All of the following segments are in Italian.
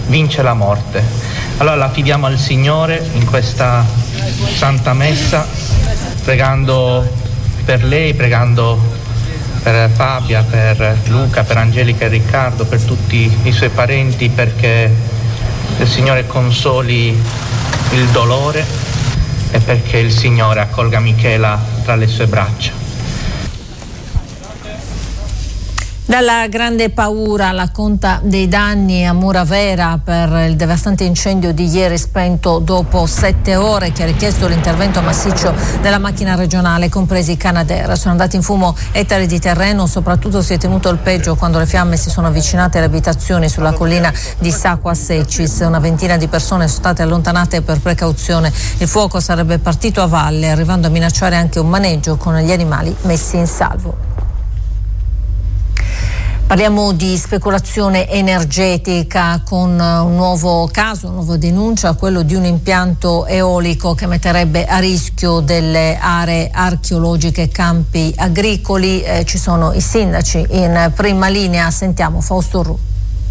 vince la morte. Allora la affidiamo al Signore in questa Santa Messa, pregando per lei, pregando per Fabia, per Luca, per Angelica e Riccardo, per tutti i suoi parenti, perché il Signore consoli il dolore e perché il Signore accolga Michela tra le sue braccia. Dalla grande paura alla conta dei danni a Muravera per il devastante incendio di ieri spento dopo 7 ore, che ha richiesto l'intervento massiccio della macchina regionale, compresi i Canadair. Sono andati in fumo ettari di terreno, soprattutto si è tenuto il peggio quando le fiamme si sono avvicinate alle abitazioni sulla collina di Sacco a Seccis. Una ventina di persone sono state allontanate per precauzione. Il fuoco sarebbe partito a valle, arrivando a minacciare anche un maneggio con gli animali messi in salvo. Parliamo di speculazione energetica con un nuovo caso, una nuova denuncia, quello di un impianto eolico che metterebbe a rischio delle aree archeologiche e campi agricoli. Ci sono i sindaci in prima linea, sentiamo Fausto Ru.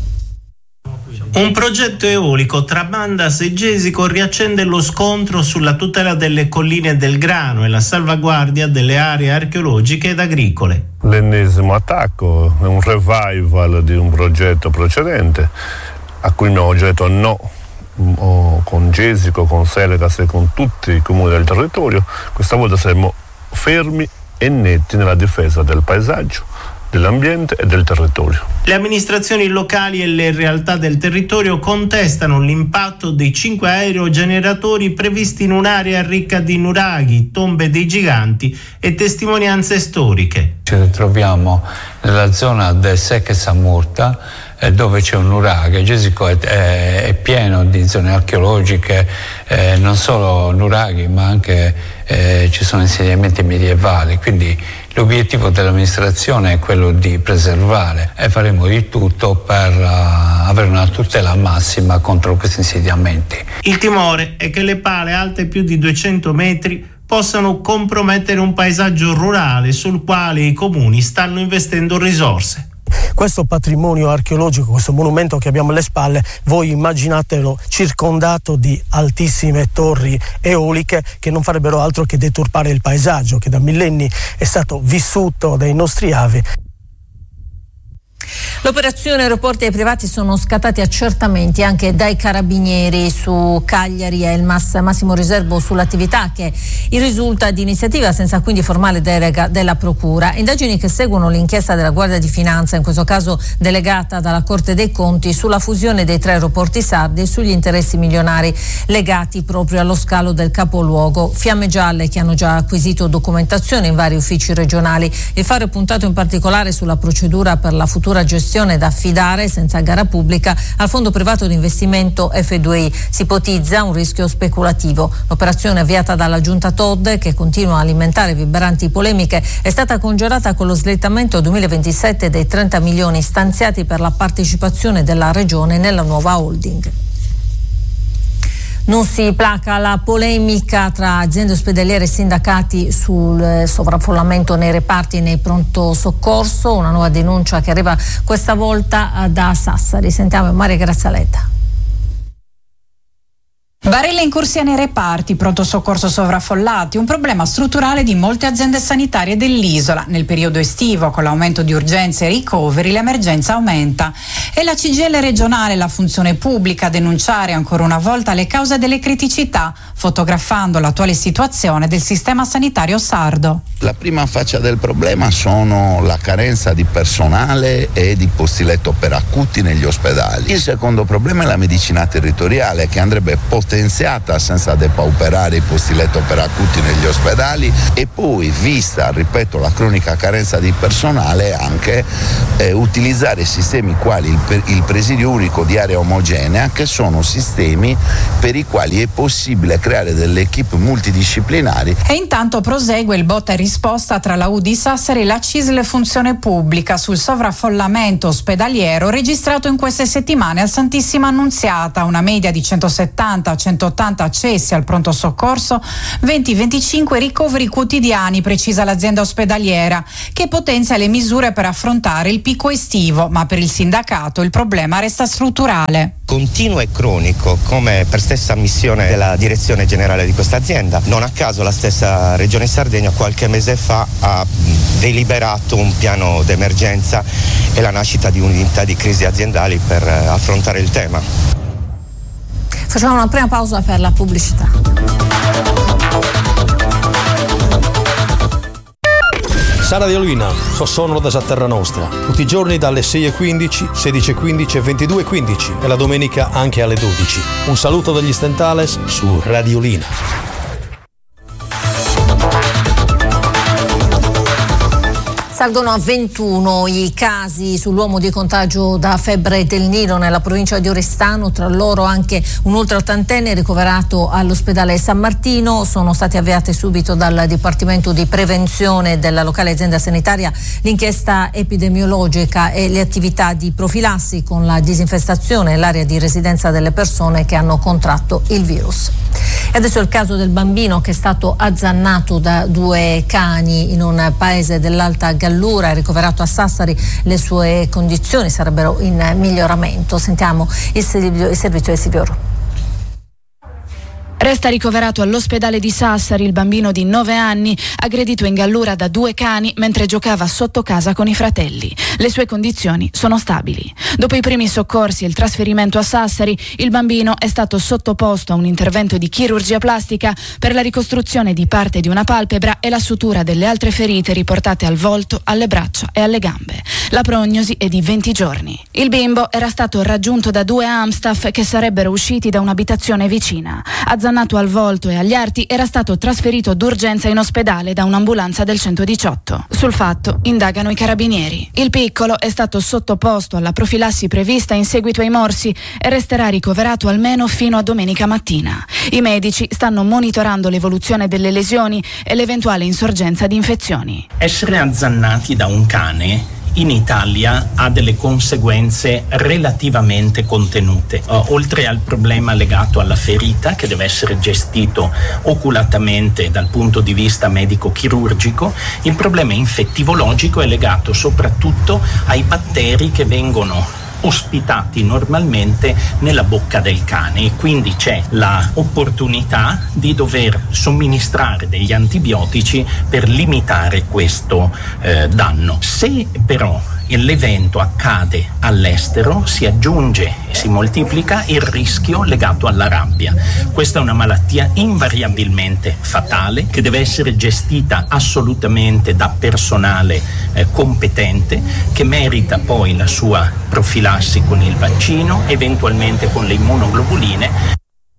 Un progetto eolico tra Bandas e Gesico riaccende lo scontro sulla tutela delle colline del grano e la salvaguardia delle aree archeologiche ed agricole. L'ennesimo attacco è un revival di un progetto precedente a cui abbiamo detto no con Gesico, con Selegas e con tutti i comuni del territorio. Questa volta saremo fermi e netti nella difesa del paesaggio, dell'ambiente e del territorio. Le amministrazioni locali e le realtà del territorio contestano l'impatto dei 5 aerogeneratori previsti in un'area ricca di nuraghi, tombe dei giganti e testimonianze storiche. Ci troviamo nella zona del Sec e Samurta, dove c'è un nuraghe. Gesico è pieno di zone archeologiche, non solo nuraghi ma anche ci sono insediamenti medievali, quindi l'obiettivo dell'amministrazione è quello di preservare e faremo di tutto per avere una tutela massima contro questi insediamenti. Il timore è che le pale alte più di 200 metri possano compromettere un paesaggio rurale sul quale i comuni stanno investendo risorse. Questo patrimonio archeologico, questo monumento che abbiamo alle spalle, voi immaginatelo circondato di altissime torri eoliche che non farebbero altro che deturpare il paesaggio che da millenni è stato vissuto dai nostri avi. L'operazione aeroporti ai privati, sono scattati accertamenti anche dai carabinieri su Cagliari e il massimo riservo sull'attività, che risulta di iniziativa senza quindi formale delega della Procura. Indagini che seguono l'inchiesta della Guardia di Finanza, in questo caso delegata dalla Corte dei Conti, sulla fusione dei 3 aeroporti sardi e sugli interessi milionari legati proprio allo scalo del capoluogo. Fiamme gialle che hanno già acquisito documentazione in vari uffici regionali. Il faro è puntato in particolare sulla procedura per la futura gestione da affidare senza gara pubblica al fondo privato di investimento F2I. Si ipotizza un rischio speculativo. L'operazione avviata dalla giunta Todd, che continua a alimentare vibranti polemiche, è stata congelata con lo slittamento 2027 dei 30 milioni stanziati per la partecipazione della regione nella nuova holding. Non si placa la polemica tra aziende ospedaliere e sindacati sul sovraffollamento nei reparti e nei pronto soccorso. Una nuova denuncia che arriva questa volta da Sassari. Sentiamo Maria Grazzaletta. Barelle in corsia nei reparti, pronto soccorso sovraffollati, un problema strutturale di molte aziende sanitarie dell'isola. Nel periodo estivo, con l'aumento di urgenze e ricoveri, l'emergenza aumenta. E la CGIL regionale, la funzione pubblica, a denunciare ancora una volta le cause delle criticità, fotografando l'attuale situazione del sistema sanitario sardo. La prima faccia del problema sono la carenza di personale e di posti letto per acuti negli ospedali. Il secondo problema è la medicina territoriale, che andrebbe potenziata senza depauperare i posti letto per acuti negli ospedali, e poi, vista, ripeto, la cronica carenza di personale, anche utilizzare sistemi quali il presidio unico di area omogenea, che sono sistemi per i quali è possibile creare delle equip multidisciplinari. E intanto prosegue il botta e risposta tra la U di Sassari e la CISL Funzione Pubblica sul sovraffollamento ospedaliero registrato in queste settimane al Santissima Annunziata, una media di 170 180 accessi al pronto soccorso, 20-25 ricoveri quotidiani, precisa l'azienda ospedaliera, che potenzia le misure per affrontare il picco estivo, ma per il sindacato il problema resta strutturale. Continuo e cronico, come per stessa ammissione della direzione generale di questa azienda. Non a caso la stessa Regione Sardegna qualche mese fa ha deliberato un piano d'emergenza e la nascita di unità di crisi aziendali per affrontare il tema. Facciamo una prima pausa per la pubblicità. Sara Diolina, sono da Terra Nostra, tutti i giorni dalle 6:15, 16:15 e 22:15 e la domenica anche alle 12. Un saluto dagli Stentales su Radiolina. Salgono a 21 i casi sull'uomo di contagio da febbre del Nilo nella provincia di Oristano, tra loro anche un ultraottantenne ricoverato all'ospedale San Martino. Sono state avviate subito dal Dipartimento di Prevenzione della locale azienda sanitaria l'inchiesta epidemiologica e le attività di profilassi con la disinfestazione e l'area di residenza delle persone che hanno contratto il virus. E adesso il caso del bambino che è stato azzannato da 2 cani in un paese dell'Alta Gallura, è ricoverato a Sassari, le sue condizioni sarebbero in miglioramento. Sentiamo il servizio di Silvio. Resta ricoverato all'ospedale di Sassari il bambino di 9 anni, aggredito in Gallura da 2 cani mentre giocava sotto casa con i fratelli. Le sue condizioni sono stabili. Dopo i primi soccorsi e il trasferimento a Sassari, il bambino è stato sottoposto a un intervento di chirurgia plastica per la ricostruzione di parte di una palpebra e la sutura delle altre ferite riportate al volto, alle braccia e alle gambe. La prognosi è di 20 giorni. Il bimbo era stato raggiunto da 2 Amstaff che sarebbero usciti da un'abitazione vicina. Azzannato al volto e agli arti, era stato trasferito d'urgenza in ospedale da un'ambulanza del 118. Sul fatto indagano i carabinieri. Il piccolo è stato sottoposto alla profilassi prevista in seguito ai morsi e resterà ricoverato almeno fino a domenica mattina. I medici stanno monitorando l'evoluzione delle lesioni e l'eventuale insorgenza di infezioni. Essere azzannati da un cane in Italia ha delle conseguenze relativamente contenute. Oltre al problema legato alla ferita, che deve essere gestito oculatamente dal punto di vista medico-chirurgico, il problema infettivologico è legato soprattutto ai batteri che vengono ospitati normalmente nella bocca del cane, e quindi c'è l'opportunità di dover somministrare degli antibiotici per limitare questo danno. Se però l'evento accade all'estero, si aggiunge e si moltiplica il rischio legato alla rabbia. Questa è una malattia invariabilmente fatale che deve essere gestita assolutamente da personale competente, che merita poi la sua profilassi con il vaccino, eventualmente con le immunoglobuline.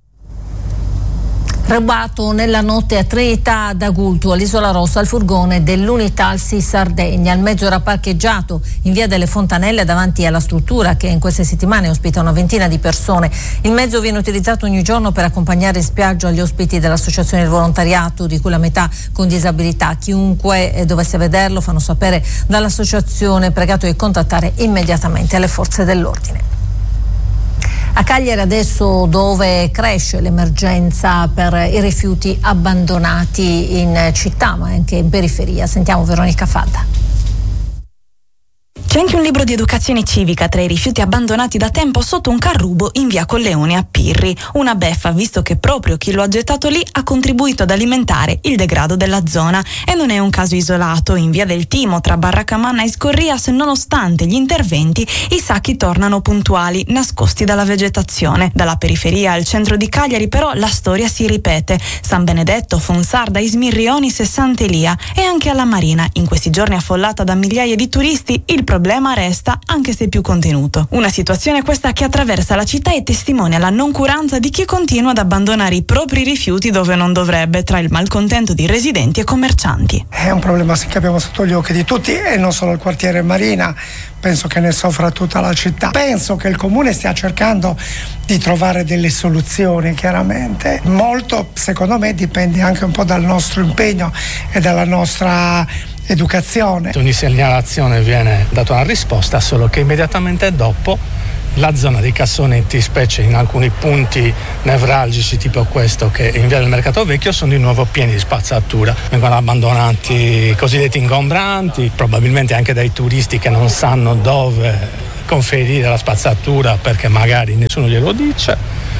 Rubato nella notte a Trinità d'Agulto, all'Isola Rossa, il furgone dell'Unitalsi Sardegna. Il mezzo era parcheggiato in via delle Fontanelle davanti alla struttura che in queste settimane ospita una ventina di persone. Il mezzo viene utilizzato ogni giorno per accompagnare in spiaggia gli ospiti dell'Associazione del Volontariato, di cui la metà con disabilità. Chiunque dovesse vederlo, fanno sapere dall'associazione, pregato di contattare immediatamente le forze dell'ordine. A Cagliari adesso, dove cresce l'emergenza per i rifiuti abbandonati in città ma anche in periferia. Sentiamo Veronica Fadda. C'è anche un libro di educazione civica tra i rifiuti abbandonati da tempo sotto un carrubo in via Colleone a Pirri. Una beffa, visto che proprio chi lo ha gettato lì ha contribuito ad alimentare il degrado della zona. E non è un caso isolato. In via del Timo, tra Barraccamanna e Scorrias, nonostante gli interventi, i sacchi tornano puntuali, nascosti dalla vegetazione. Dalla periferia al centro di Cagliari, però, la storia si ripete. San Benedetto, Fonsarda, Ismirrionis e Sant'Elia, e anche alla Marina, in questi giorni affollata da migliaia di turisti, il problema resta, anche se più contenuto. Una situazione questa che attraversa la città e testimonia la noncuranza di chi continua ad abbandonare i propri rifiuti dove non dovrebbe, tra il malcontento di residenti e commercianti. È un problema che abbiamo sotto gli occhi di tutti, e non solo il quartiere Marina, penso che ne soffra tutta la città. Penso che il comune stia cercando di trovare delle soluzioni, chiaramente. Molto, secondo me, dipende anche un po' dal nostro impegno e dalla nostra educazione. Ogni segnalazione viene data una risposta, solo che immediatamente dopo la zona dei cassonetti, specie in alcuni punti nevralgici tipo questo che in via del Mercato Vecchio, sono di nuovo pieni di spazzatura. Vengono abbandonati i cosiddetti ingombranti, probabilmente anche dai turisti che non sanno dove conferire la spazzatura perché magari nessuno glielo dice.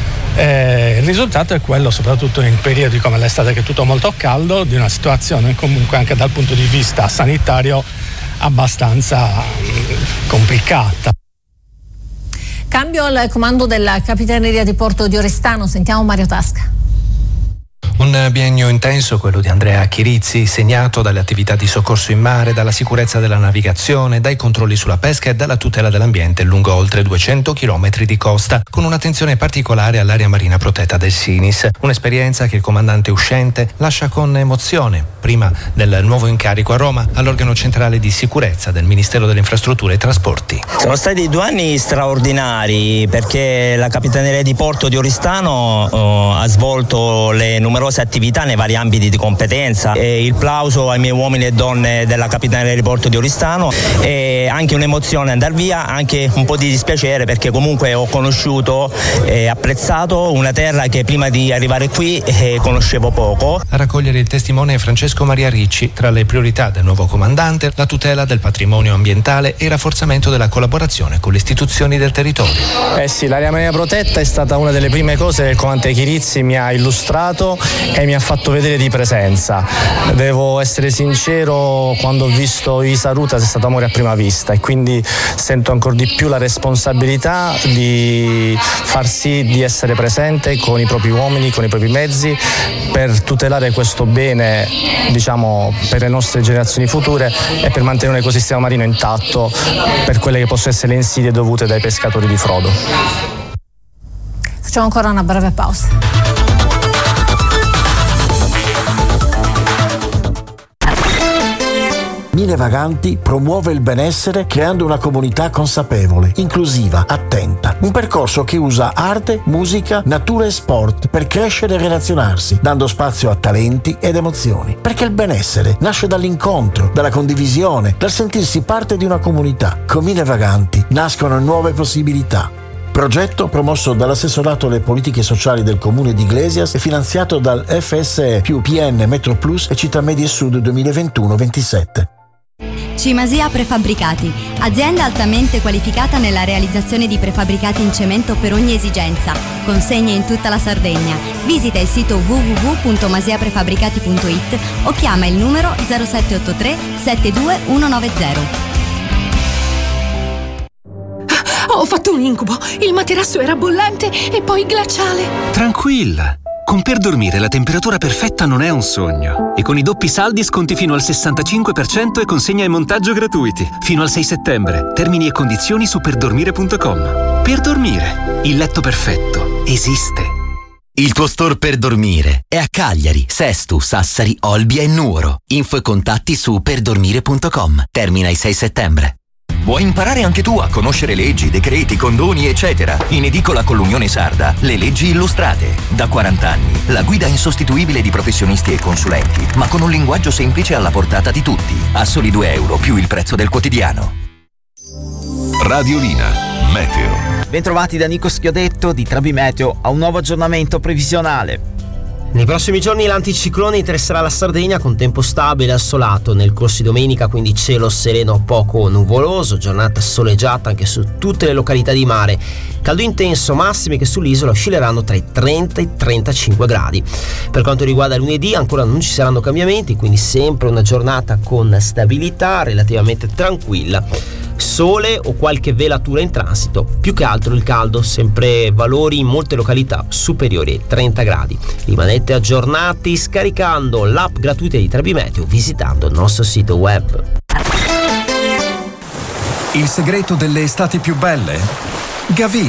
Il risultato è quello, soprattutto in periodi come l'estate, che è tutto molto caldo, di una situazione comunque anche dal punto di vista sanitario abbastanza complicata. Cambio al comando della Capitaneria di Porto di Oristano, sentiamo Mario Tasca. Un biennio intenso, quello di Andrea Chirizzi, segnato dalle attività di soccorso in mare, dalla sicurezza della navigazione, dai controlli sulla pesca e dalla tutela dell'ambiente lungo oltre 200 chilometri di costa, con un'attenzione particolare all'area marina protetta del Sinis. Un'esperienza che il comandante uscente lascia con emozione, prima del nuovo incarico a Roma all'organo centrale di sicurezza del Ministero delle Infrastrutture e Trasporti. Sono stati 2 anni straordinari perché la Capitaneria di Porto di Oristano ha svolto le numerose attività nei vari ambiti di competenza, e il plauso ai miei uomini e donne della Capitaneria di Porto di Oristano, e anche un'emozione andar via, anche un po' di dispiacere perché comunque ho conosciuto e apprezzato una terra che prima di arrivare qui conoscevo poco. A raccogliere il testimone è Francesco Maria Ricci. Tra le priorità del nuovo comandante, la tutela del patrimonio ambientale e il rafforzamento della collaborazione con le istituzioni del territorio. Sì, l'area marina protetta è stata una delle prime cose che il comandante Chirizzi mi ha illustrato e mi ha fatto vedere di presenza. Devo essere sincero, quando ho visto Isa Rutas è stato amore a prima vista, e quindi sento ancora di più la responsabilità di far sì di essere presente con i propri uomini, con i propri mezzi, per tutelare questo bene, diciamo, per le nostre generazioni future e per mantenere un ecosistema marino intatto per quelle che possono essere le insidie dovute dai pescatori di frodo. Facciamo ancora una breve pausa. Mine Vaganti promuove il benessere creando una comunità consapevole, inclusiva, attenta. Un percorso che usa arte, musica, natura e sport per crescere e relazionarsi, dando spazio a talenti ed emozioni. Perché il benessere nasce dall'incontro, dalla condivisione, dal sentirsi parte di una comunità. Con Mine Vaganti nascono nuove possibilità. Progetto promosso dall'assessorato alle politiche sociali del comune di Iglesias e finanziato dal FSE più PN Metro Plus e Città Medie Sud 2021-27. Cimasia Prefabbricati, azienda altamente qualificata nella realizzazione di prefabbricati in cemento per ogni esigenza. Consegne in tutta la Sardegna. Visita il sito www.masiaprefabbricati.it o chiama il numero 0783 72190. Ho fatto un incubo. Il materasso era bollente e poi glaciale. Tranquilla. Con Per Dormire la temperatura perfetta non è un sogno. E con i doppi saldi sconti fino al 65% e consegna e montaggio gratuiti. Fino al 6 settembre. Termini e condizioni su perdormire.com. Per Dormire. Il letto perfetto esiste. Il tuo store Per Dormire è a Cagliari, Sesto, Sassari, Olbia e Nuoro. Info e contatti su perdormire.com. Termina il 6 settembre. Vuoi imparare anche tu a conoscere leggi, decreti, condoni, eccetera? In edicola con l'Unione Sarda, le leggi illustrate. Da 40 anni, la guida insostituibile di professionisti e consulenti, ma con un linguaggio semplice alla portata di tutti. A soli €2 più il prezzo del quotidiano. Radiolina, meteo. Bentrovati da Nico Schiodetto di Trabi Meteo a un nuovo aggiornamento previsionale. Nei prossimi giorni l'anticiclone interesserà la Sardegna con tempo stabile e assolato. Nel corso di domenica quindi cielo sereno poco nuvoloso, giornata soleggiata anche su tutte le località di mare. Caldo intenso, massimi che sull'isola oscilleranno tra i 30 e i 35 gradi. Per quanto riguarda lunedì ancora non ci saranno cambiamenti, quindi sempre una giornata con stabilità relativamente tranquilla. Sole o qualche velatura in transito, più che altro il caldo, sempre valori in molte località superiori ai 30 gradi. Rimanete aggiornati scaricando l'app gratuita di Trabi Meteo, visitando il nostro sito web. Il segreto delle estati più belle? Gavin.